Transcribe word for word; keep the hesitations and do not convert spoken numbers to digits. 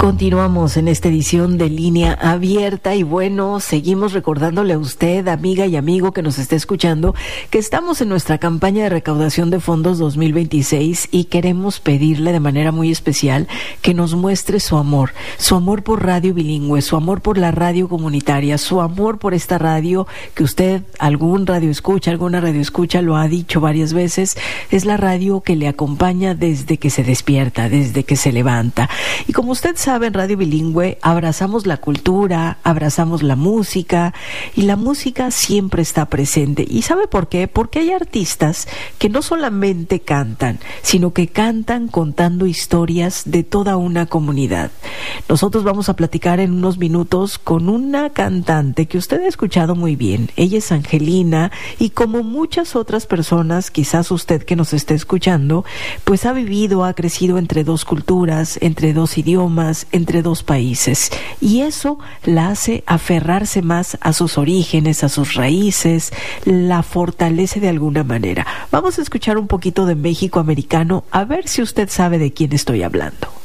Continuamos en esta edición de Línea Abierta y bueno, seguimos recordándole a usted, amiga y amigo que nos esté escuchando, que estamos en nuestra campaña de recaudación de fondos dos mil veintiséis y queremos pedirle de manera muy especial que nos muestre su amor, su amor por Radio Bilingüe, su amor por la radio comunitaria, su amor por esta radio que usted, algún radio escucha, alguna radio escucha, lo ha dicho varias veces, es la radio que le acompaña desde que se despierta, desde que se levanta. Y como usted sabe, en Radio Bilingüe abrazamos la cultura, abrazamos la música y la música siempre está presente. ¿Y sabe por qué? Porque hay artistas que no solamente cantan, sino que cantan contando historias de toda una comunidad. Nosotros vamos a platicar en unos minutos con una cantante que usted ha escuchado muy bien. Ella es Angelina y como muchas otras personas, quizás usted que nos esté escuchando, pues ha vivido, ha crecido entre dos culturas, entre dos idiomas, entre dos países, y eso la hace aferrarse más a sus orígenes, a sus raíces, la fortalece de alguna manera. Vamos a escuchar un poquito de México americano, a ver si usted sabe de quién estoy hablando.